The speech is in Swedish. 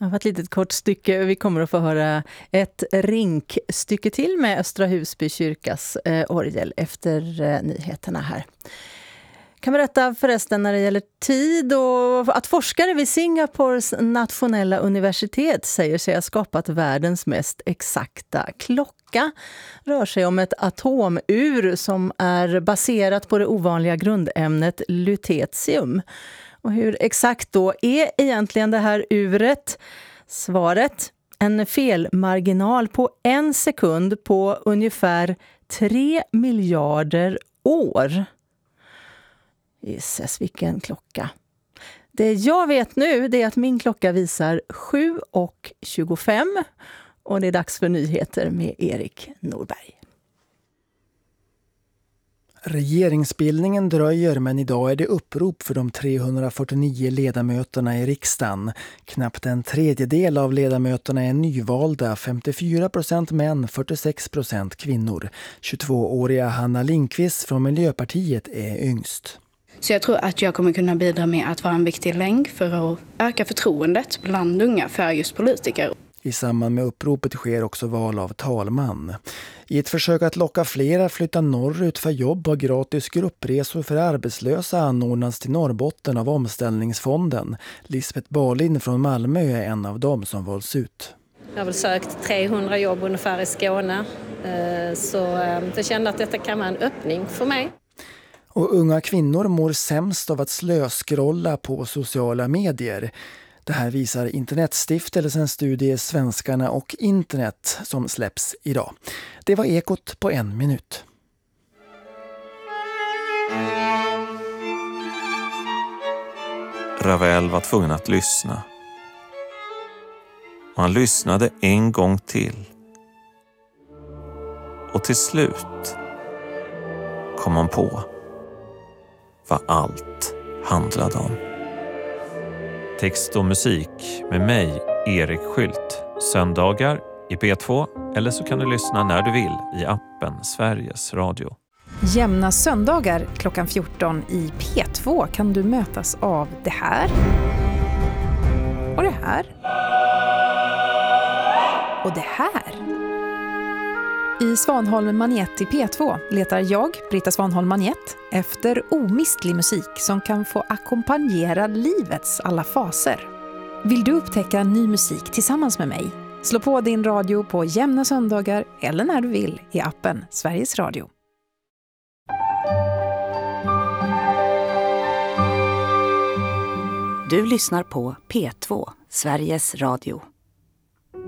Det var ett litet kort stycke. Vi kommer att få höra ett rinkstycke till med Östra Husby kyrkas orgel efter nyheterna här. Kan berätta förresten när det gäller tid och att forskare vid Singapores nationella universitet säger sig ha skapat världens mest exakta klocka. Rör sig om ett atomur som är baserat på det ovanliga grundämnet lutetium. Och hur exakt då är egentligen det här uret? Svaret: en felmarginal på 1 sekund på ungefär 3 miljarder år. Gisses, vilken klocka. Det jag vet nu är att min klocka visar 7:25 och det är dags för nyheter med Erik Norberg. Regeringsbildningen dröjer, men idag är det upprop för de 349 ledamöterna i riksdagen. Knappt en tredjedel av ledamöterna är nyvalda, 54% män, 46% kvinnor. 22-åriga Hanna Lindqvist från Miljöpartiet är yngst. Så jag tror att jag kommer kunna bidra med att vara en viktig länk för att öka förtroendet bland unga för just politiker. I samband med uppropet sker också val av talman. I ett försök att locka fler att flytta norrut för jobb har gratis gruppresor för arbetslösa anordnats till Norrbotten av Omställningsfonden. Lisbeth Barlin från Malmö är en av dem som valts ut. Jag har väl sökt 300 jobb ungefär i Skåne, så jag kände att detta kan vara en öppning för mig. Och unga kvinnor mår sämst av att slöskrolla på sociala medier. Det här visar Internetstiftelsen studie Svenskarna och internet som släpps idag. Det var Ekot på 1 minut. Ravel var tvungen att lyssna. Och han lyssnade en gång till. Och till slut kom han på vad allt handlade om. Text och musik med mig, Erik Skylt. Söndagar i P2, eller så kan du lyssna när du vill i appen Sveriges Radio. Jämna söndagar klockan 14 i P2 kan du mötas av det här. Och det här. Och det här. I Svanholm Magnet i P2 letar jag, Britta Svanholm Magnet, efter omistlig musik som kan få ackompanjera livets alla faser. Vill du upptäcka ny musik tillsammans med mig? Slå på din radio på jämna söndagar eller när du vill i appen Sveriges Radio. Du lyssnar på P2, Sveriges Radio.